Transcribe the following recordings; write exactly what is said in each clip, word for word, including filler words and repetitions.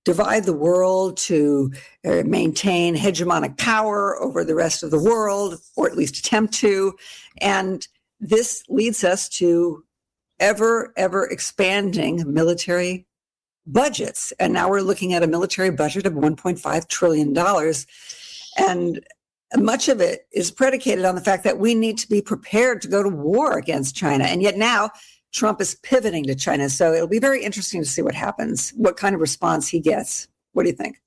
divide the world, to uh, maintain hegemonic power over the rest of the world, or at least attempt to. And this leads us to ever, ever expanding military budgets. And now we're looking at a military budget of one point five trillion dollars. And much of it is predicated on the fact that we need to be prepared to go to war against China. And yet now Trump is pivoting to China. So it'll be very interesting to see what happens, what kind of response he gets. What do you think?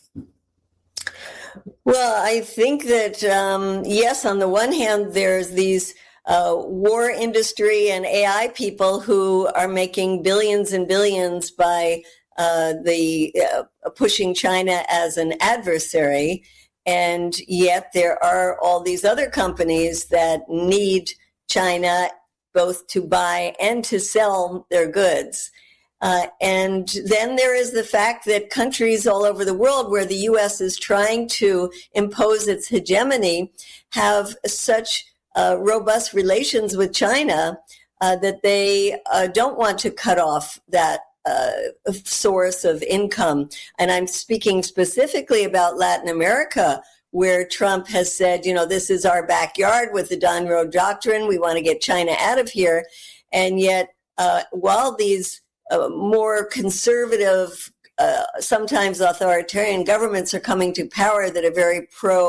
Well, I think that, um, yes, on the one hand, there's these uh, war industry and A I people who are making billions and billions by uh, the uh, pushing China as an adversary. And yet there are all these other companies that need China both to buy and to sell their goods. Uh, and then there is the fact that countries all over the world where the U S is trying to impose its hegemony have such uh, robust relations with China uh, that they uh, don't want to cut off that uh, source of income. And I'm speaking specifically about Latin America, where Trump has said, you know, this is our backyard with the Don Road Doctrine. We want to get China out of here. And yet, uh, while these uh, more conservative, uh, sometimes authoritarian governments are coming to power that are very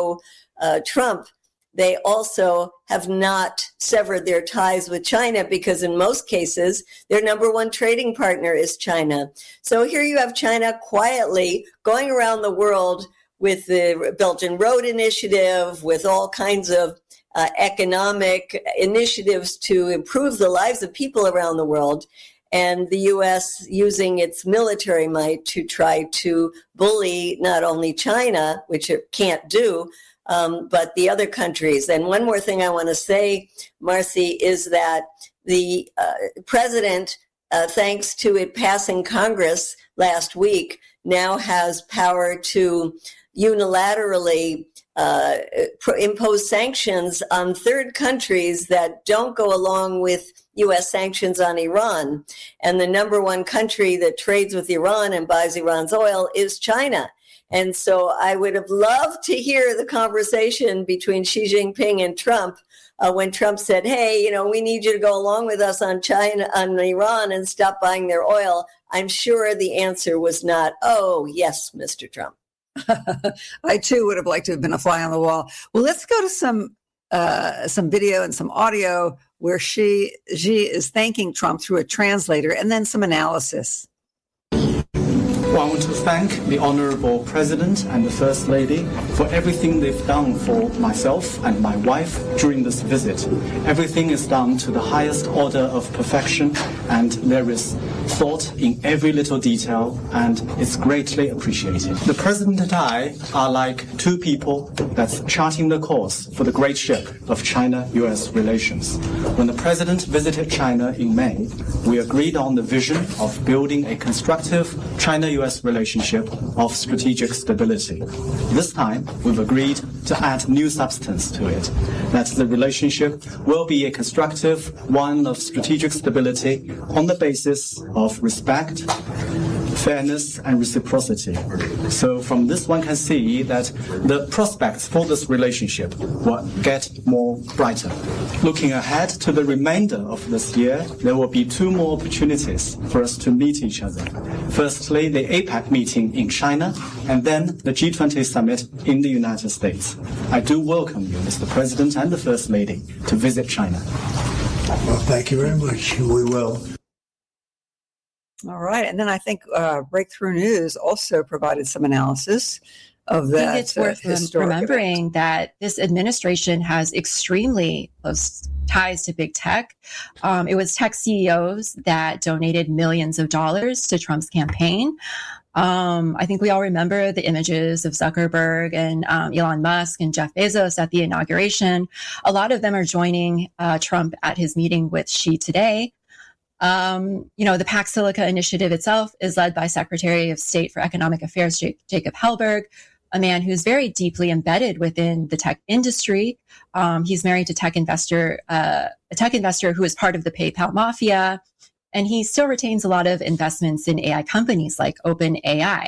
pro-Trump, uh, they also have not severed their ties with China because in most cases, their number one trading partner is China. So here you have China quietly going around the world with the Belt and Road Initiative, with all kinds of uh, economic initiatives to improve the lives of people around the world, and the U S using its military might to try to bully not only China, which it can't do, um, but the other countries. And one more thing I want to say, Marcy, is that the uh, president, uh, thanks to it passing Congress last week, now has power to unilaterally uh, impose sanctions on third countries that don't go along with U S sanctions on Iran. And the number one country that trades with Iran and buys Iran's oil is China. And so I would have loved to hear the conversation between Xi Jinping and Trump uh, when Trump said, hey, you know, we need you to go along with us on China, on Iran and stop buying their oil. I'm sure the answer was not, oh, yes, Mister Trump. I, too, would have liked to have been a fly on the wall. Well, let's go to some uh, some video and some audio where Xi, Xi is thanking Trump through a translator, and then some analysis. Well, I want to thank the Honorable President and the First Lady for everything they've done for myself and my wife during this visit. Everything is done to the highest order of perfection, and there is thought in every little detail, and it's greatly appreciated. The President and I are like two people that's charting the course for the great ship of China-U S relations. When the President visited China in May, we agreed on the vision of building a constructive China-U S relationship of strategic stability. This time, we've agreed to add new substance to it, that the relationship will be a constructive one of strategic stability on the basis of respect, fairness, and reciprocity. So from this one can see that the prospects for this relationship will get more brighter. Looking ahead to the remainder of this year, there will be two more opportunities for us to meet each other. Firstly, the APEC meeting in China, and then the G twenty summit in the United States. I do welcome you, Mister President and the First Lady, to visit China. Well, thank you very much. We will. All right. And then I think uh, Breakthrough News also provided some analysis of that. I think it's worth uh, remembering event. that this administration has extremely close ties to big tech. Um, it was tech C E Os that donated millions of dollars to Trump's campaign. Um, I think we all remember the images of Zuckerberg and um, Elon Musk and Jeff Bezos at the inauguration. A lot of them are joining uh, Trump at his meeting with Xi today. Um, you know, the Pax Silica initiative itself is led by Secretary of State for Economic Affairs, J- Jacob Hellberg, a man who's very deeply embedded within the tech industry. Um, he's married to tech investor, uh, a tech investor who is part of the PayPal mafia, and he still retains a lot of investments in A I companies like OpenAI.